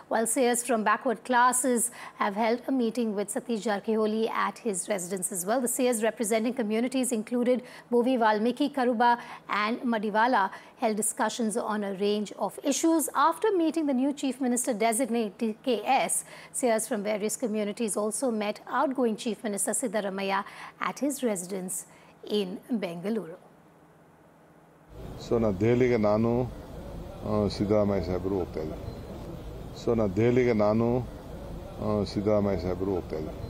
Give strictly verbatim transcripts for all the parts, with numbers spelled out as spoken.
while sayers from backward classes have held a meeting with Satish Jarkiholi at his residence as well. The sayers representing communities included Bovi, Valmiki, Karuba and Madiwala held discussions on a range of issues. After meeting the new Chief Minister designate D K S, sayers from various communities also met outgoing Chief Minister Siddaramaiah at his residence in Bengaluru. So na Delhi ge nanu Siddaramaiah sahabru hogta idane. So na Delhi ge nanu Siddaramaiah sahabru hogta idane.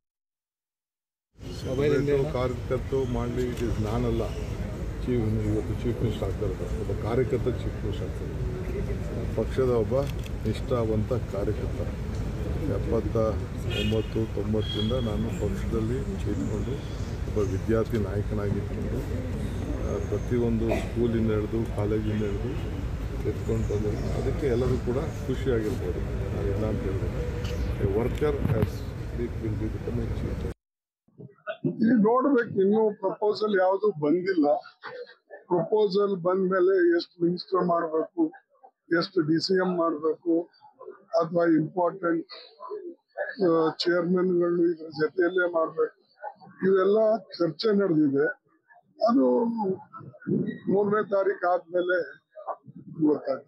ಕಾರ್ಯಕರ್ತರು ಮಾಡಲಿ it is ನಾನಲ್ಲ chief ಇವತ್ತು chief minister ಆಗ್ತಾರೆ ಒಬ್ಬ ಕಾರ್ಯಕರ್ತ chief minister ಆಗ್ತಾರೆ ಪಕ್ಷದ ಒಬ್ಬ ನಿಷ್ಠಾವಂತ ಕಾರ್ಯಕರ್ತ ಎಪ್ಪತ್ತ ಒಂಬತ್ತು ತೊಂಬತ್ತರಿಂದ ನಾನು ಪಕ್ಷದಲ್ಲಿ ಇದ್ಕೊಂಡು ಒಬ್ಬ ವಿದ್ಯಾರ್ಥಿ ನಾಯಕನಾಗಿ ಇಟ್ಕೊಂಡು ಪ್ರತಿಯೊಂದು ಸ್ಕೂಲಿಂದ ಹಿಡಿದು ಕಾಲೇಜಿಂದ ಹಿಡಿದು ಎತ್ಕೊಂಡು ಬಂದ ಅದಕ್ಕೆ ಎಲ್ಲರೂ ಕೂಡ ಖುಷಿಯಾಗಿರ್ಬೋದು ನಾನೆಲ್ಲ ಅಂತ ಹೇಳಿದೆ worker has will be become A chief. ಇಲ್ಲಿ ನೋಡ್ಬೇಕು, ಇನ್ನೂ ಪ್ರಪೋಸಲ್ ಯಾವುದು ಬಂದಿಲ್ಲ. ಪ್ರಪೋಸಲ್ ಬಂದ ಮೇಲೆ ಎಷ್ಟು ಮಿನಿಸ್ಟರ್ ಮಾಡಬೇಕು, ಎಷ್ಟು ಡಿ ಸಿ ಎಂ ಮಾಡಬೇಕು, ಅಥವಾ ಇಂಪಾರ್ಟೆಂಟ್ ಚೇರ್ಮನ್ಗಳು ಇದ್ರ ಜೊತೆಯಲ್ಲೇ ಮಾಡಬೇಕು, ಇವೆಲ್ಲ ಚರ್ಚೆ ನಡೆದಿದೆ. ಅದು ಮೂರನೇ ತಾರೀಕು ಆದ್ಮೇಲೆ ಗೊತ್ತಾಗ್ತದೆ.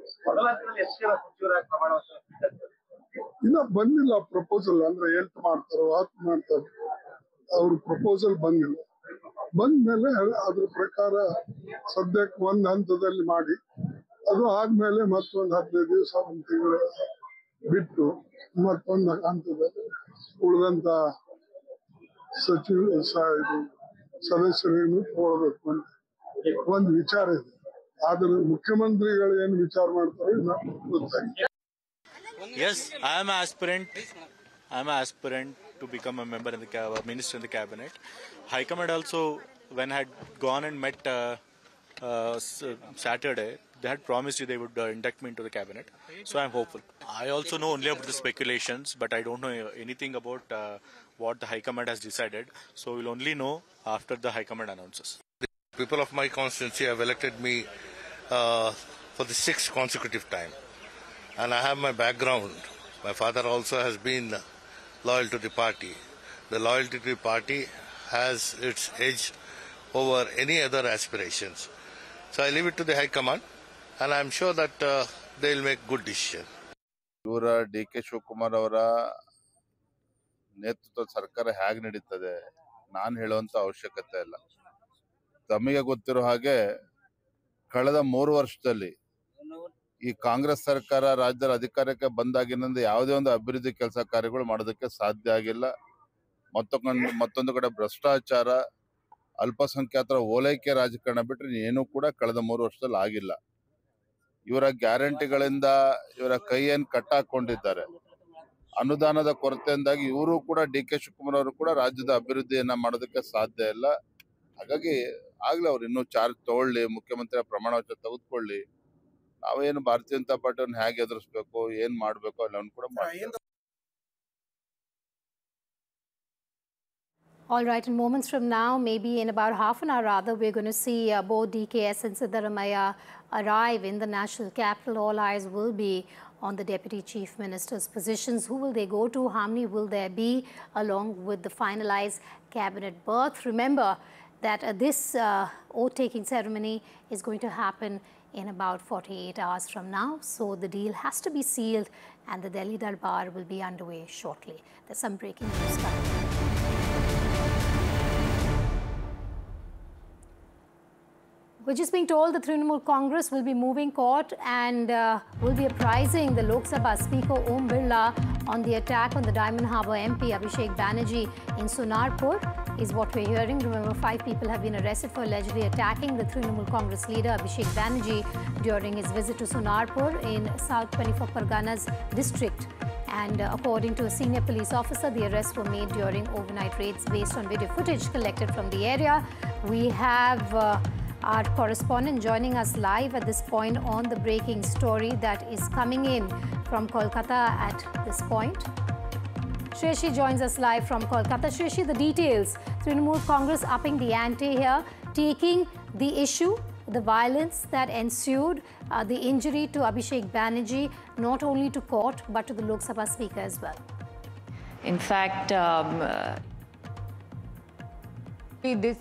ಇನ್ನ ಬಂದಿಲ್ಲ ಪ್ರಪೋಸಲ್, ಅಂದ್ರೆ ಎಂಟು ಮಾಡ್ತಾರೋ ಹತ್ತು ಮಾಡ್ತಾರೋ, ಅವ್ರ ಪ್ರಪೋಸಲ್ ಬಂದಿಲ್ಲ. ಬಂದ್ಮೇಲೆ ಅದ್ರ ಪ್ರಕಾರ ಸದ್ಯಕ್ಕೆ ಒಂದ್ ಹಂತದಲ್ಲಿ ಮಾಡಿ, ಅದು ಆದ್ಮೇಲೆ ಮತ್ತೊಂದು ಹದಿನೈದು ದಿವಸ ಒಂದು ತಿಂಗಳು ಬಿಟ್ಟು ಮತ್ತೊಂದು ಹಂತದಲ್ಲಿ ಉಳಿದಂತ ಸಚಿವ ಸದಸ್ಯರೇನು ತಗೊಳ್ಬೇಕು ಅಂತ ಒಂದು ವಿಚಾರ ಇದೆ. ಆದ್ರೆ ಮುಖ್ಯಮಂತ್ರಿಗಳು ಏನು ವಿಚಾರ ಮಾಡ್ತಾರೆ ಗೊತ್ತಾಗಿದೆ. Yes, I am an aspirant. I am an aspirant to become a member in the uh, minister in the cabinet. High Command also, when I had gone and met uh, uh, Saturday, they had promised you they would uh, induct me into the cabinet. So I am hopeful. I also know only about the speculations, but I don't know anything about uh, what the High Command has decided. So we'll only know after the High Command announces. The people of my constituency have elected me uh, for the sixth consecutive time. And I have my background. My father also has been loyal to the party. The loyalty to the party has its edge over any other aspirations. So I leave it to the High Command, and I am sure that uh, they will make good decision. ಇವರ D K Shivakumar ಅವರ ನೇತೃತ್ವದ ಸರ್ಕಾರ ಹೇಗೆ ನಡೀತದೆ ನಾನು ಹೇಳುವಂತ ಅವಶ್ಯಕತೆ ಇಲ್ಲ. ತಮಗೆ ಗೊತ್ತಿರೋ ಹಾಗೆ ಕಳೆದ ಮೂರು ವರ್ಷದಲ್ಲಿ ಈ ಕಾಂಗ್ರೆಸ್ ಸರ್ಕಾರ ರಾಜ್ಯದ ಅಧಿಕಾರಕ್ಕೆ ಬಂದಾಗಿನಿಂದ ಯಾವುದೇ ಒಂದು ಅಭಿವೃದ್ಧಿ ಕೆಲಸ ಕಾರ್ಯಗಳು ಮಾಡೋದಕ್ಕೆ ಸಾಧ್ಯ ಆಗಿಲ್ಲ. ಮತ್ತೊಂದು ಮತ್ತೊಂದು ಕಡೆ ಭ್ರಷ್ಟಾಚಾರ, ಅಲ್ಪಸಂಖ್ಯಾತರ ಓಲೈಕೆ ರಾಜಕಾರಣ ಬಿಟ್ಟರೆ ಏನೂ ಕೂಡ ಕಳೆದ ಮೂರು ವರ್ಷದಲ್ಲಿ ಆಗಿಲ್ಲ. ಇವರ ಗ್ಯಾರಂಟಿಗಳಿಂದ ಇವರ ಕೈಯನ್ನು ಕಟ್ಟಾಕೊಂಡಿದ್ದಾರೆ. ಅನುದಾನದ ಕೊರತೆಯಿಂದಾಗಿ ಇವರು ಕೂಡ ಡಿ ಕೆ ಶಿವಕುಮಾರ್ ಅವರು ಕೂಡ ರಾಜ್ಯದ ಅಭಿವೃದ್ಧಿಯನ್ನ ಮಾಡೋದಕ್ಕೆ ಸಾಧ್ಯ ಇಲ್ಲ. ಹಾಗಾಗಿ ಆಗ್ಲೇ ಅವ್ರು ಇನ್ನೂ ಚಾರ್ಜ್ ತಗೊಳ್ಳಿ, ಮುಖ್ಯಮಂತ್ರಿ ಪ್ರಮಾಣ ವಚನ ತೆಗೆದುಕೊಳ್ಳಿ, ನಾವೇನು ಭಾರತೀಯ ಜನತಾ ಪಾರ್ಟಿಯನ್ನು ಹೇಗೆ ಎದುರಿಸಬೇಕು, ಏನ್ ಮಾಡಬೇಕು ಅನ್ನೋನು ಕೂಡ ಮಾಡ್ತೀವಿ. All right, in moments from now, maybe in about half an hour rather, we're going to see uh, both D K S and Siddaramaiah arrive in the national capital. All eyes will be on the Deputy Chief Minister's positions. Who will they go to? How many will there be along with the finalized cabinet berth? Remember that uh, this uh, oath-taking ceremony is going to happen in about forty-eight hours from now. So the deal has to be sealed and the Delhi Darbar will be underway shortly. There's some breaking news coming. We're just being told the Trinamool Congress will be moving court and uh, will be apprising the Lok Sabha Speaker Om Birla on the attack on the Diamond Harbour M P Abhishek Banerjee in Sonarpur, is what we're hearing. Remember, five people have been arrested for allegedly attacking the Trinamool Congress leader Abhishek Banerjee during his visit to Sonarpur in South twenty-four Parganas district. And uh, according to a senior police officer, the arrests were made during overnight raids based on video footage collected from the area. We have uh, our correspondent joining us live at this point on the breaking story that is coming in from Kolkata at this point. Shreshi joins us live from Kolkata. Shreshi, the details. Trinamool Congress upping the ante here, taking the issue, the violence that ensued, uh, the injury to Abhishek Banerjee, not only to court but to the Lok Sabha Speaker as well. In fact, um, uh, this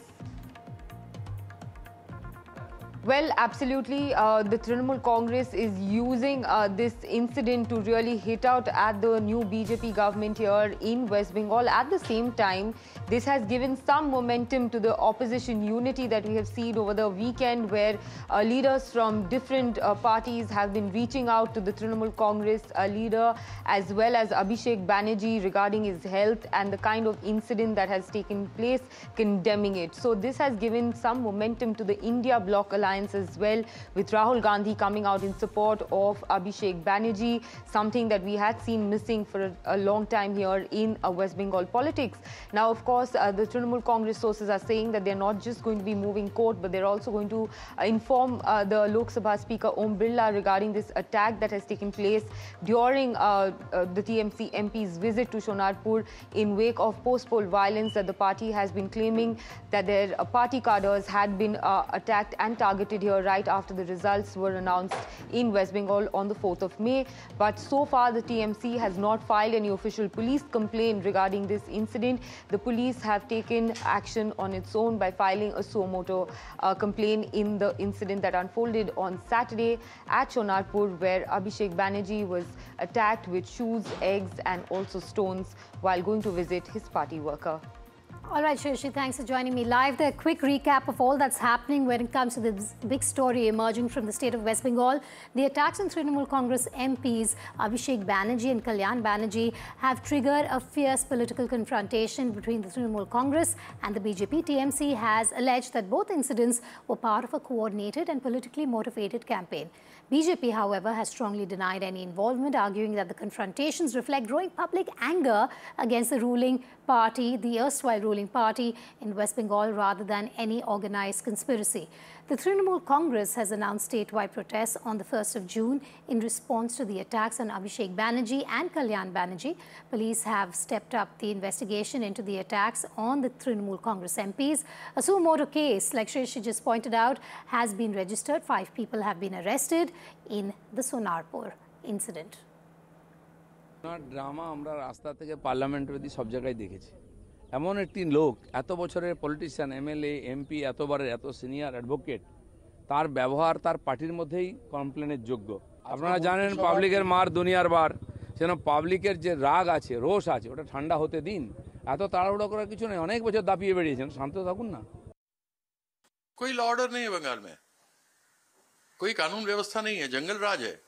Well, absolutely. Uh, the Trinamool Congress is using uh, this incident to really hit out at the new B J P government here in West Bengal. At the same time, this has given some momentum to the opposition unity that we have seen over the weekend, where uh, leaders from different uh, parties have been reaching out to the Trinamool Congress uh, leader as well as Abhishek Banerjee regarding his health and the kind of incident that has taken place, condemning it. So this has given some momentum to the India Bloc Alliance as well, with Rahul Gandhi coming out in support of Abhishek Banerjee, something that we had seen missing for a, a long time here in uh, West Bengal politics. Now, of course, uh, the Trinamool Congress sources are saying that they're not just going to be moving court, but they're also going to uh, inform uh, the Lok Sabha Speaker Om Birla regarding this attack that has taken place during uh, uh, the T M C M P's visit to Sonarpur in wake of post-poll violence that the party has been claiming that their uh, party cadres had been uh, attacked and targeted here right after the results were announced in West Bengal on the fourth of May. But so far, the T M C has not filed any official police complaint regarding this incident. The police have taken action on its own by filing a suo motu uh, complaint in the incident that unfolded on Saturday at Sonarpur, where Abhishek Banerjee was attacked with shoes, eggs and also stones while going to visit his party worker. All right, Shrishi, thanks for joining me live. The quick recap of all that's happening when it comes to this big story emerging from the state of West Bengal. The attacks on Trinamool Congress M Ps Abhishek Banerjee and Kalyan Banerjee have triggered a fierce political confrontation between the Trinamool Congress and the B J P. T M C has alleged that both incidents were part of a coordinated and politically motivated campaign. B J P, however, has strongly denied any involvement, arguing that the confrontations reflect growing public anger against the ruling party, the erstwhile ruling party in West Bengal, rather than any organized conspiracy. The Trinamool Congress has announced statewide protests on the first of June in response to the attacks on Abhishek Banerjee and Kalyan Banerjee. Police have stepped up the investigation into the attacks on the Trinamool Congress M Ps. A suo motu case, like Shrishi just pointed out, has been registered. Five people have been arrested in the Sonarpur incident. Drama আমরা রাস্তা থেকে parliament অবধি সব জায়গায় দেখেছি। এমন একটি লোক, এত বছরের পলিটিশিয়ান, এমএলএ, এমপি, এতবারের এত সিনিয়র অ্যাডভোকেট, তার ব্যবহার তার পার্টির মধ্যেই কমপ্লেনের যোগ্য। আপনারা জানেন পাবলিকের মার দুনিয়ার বার, যেন পাবলিকের যে রাগ আছে, রোষ আছে, ওটা ঠান্ডা হতে দিন। এত তাড়াহুড়ো করার কিছু নেই, অনেক বছর দাপিয়ে বেরিয়েছেন, শান্ত থাকুন না। कोई लॉ ऑर्डर नहीं है बंगाल में, कोई कानून व्यवस्था नहीं है, जंगल राज है।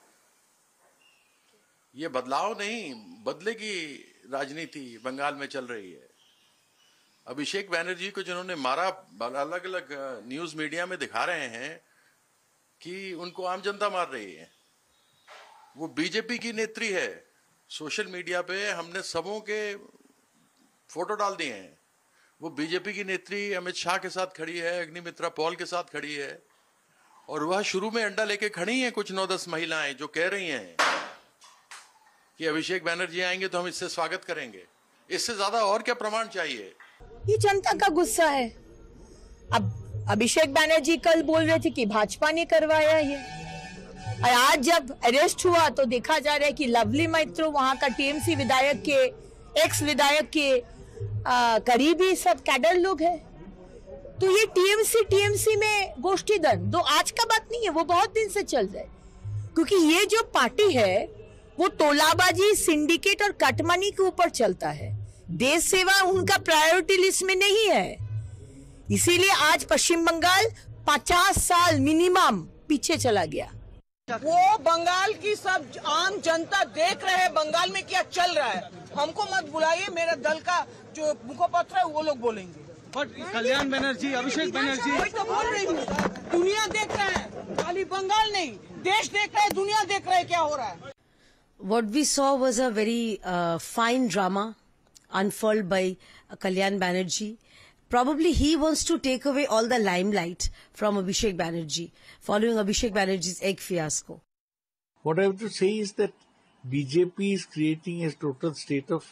ये बदलाव नहीं, बदले की राजनीति बंगाल में चल रही है। अभिषेक बैनर्जी को जिन्होंने मारा, अलग अलग न्यूज मीडिया में दिखा रहे हैं कि उनको आम जनता मार रही है। वो बीजेपी की नेत्री है। सोशल मीडिया पे हमने सबों के फोटो डाल दिए हैं। वो बीजेपी की नेत्री अमित शाह के साथ खड़ी है, अग्निमित्रा पॉल के साथ खड़ी है, और वह शुरू में अंडा लेके खड़ी हैं कुछ नौ दस महिलाएं जो कह रही हैं कि अभिषेक बैनर्जी आएंगे तो हम इससे स्वागत करेंगे। इससे ज्यादा और क्या प्रमाण चाहिए? ये जनता का गुस्सा है। अब अभिषेक बैनर्जी कल बोल रहे थे कि भाजपा ने करवाया ये, और आज जब अरेस्ट हुआ तो देखा जा रहा है कि लवली मैत्रो, वहां का टीएमसी विधायक के, एक्स विधायक के करीबी सब कैडर लोग हैं। तो ये टीएमसी टीएमसी में गोष्ठी दंड दो आज का बात नहीं है, वो बहुत दिन से चल रहा है। क्योंकि ये जो पार्टी है वो तोलाबाजी, सिंडिकेट और कटमनी के ऊपर चलता है। देश सेवा उनका प्रायोरिटी लिस्ट में नहीं है। इसीलिए आज पश्चिम बंगाल पचास साल मिनिमम पीछे चला गया। वो बंगाल की सब आम जनता देख रहे हैं बंगाल में क्या चल रहा है। हमको मत बुलाइए, मेरे दल का जो मुखपत्र है वो लोग बोलेंगे। कल्याण बनर्जी, अभिषेक बनर्जी, वही तो बोल रही हूँ। दुनिया देख रहा है, खाली बंगाल नहीं, देश देख रहा है, दुनिया देख रहा है क्या हो रहा है। What we saw was a very uh, fine drama unfurled by uh, Kalyan Banerjee. Probably he wants to take away all the limelight from Abhishek Banerjee, following Abhishek Banerjee's egg fiasco. What I have to say is that B J P is creating a total state of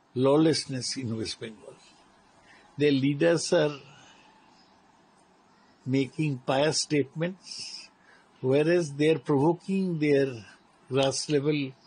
lawlessness in West Bengal. Their leaders are making pious statements, whereas they are provoking their grass level